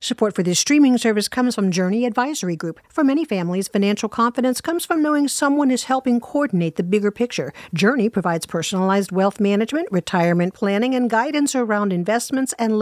Support for this streaming service comes from Journey Advisory Group. For many families, financial confidence comes from knowing someone is helping coordinate the bigger picture. Journey provides personalized wealth management, retirement planning, and guidance around investments and